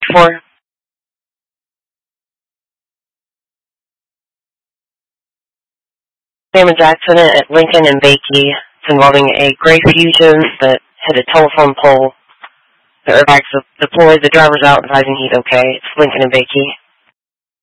For Sam and Jackson at Lincoln and Bakey. It's involving a gray Fusion that hit a telephone pole. The airbags deployed, the driver's out, advising he's okay. It's Lincoln and Bakey.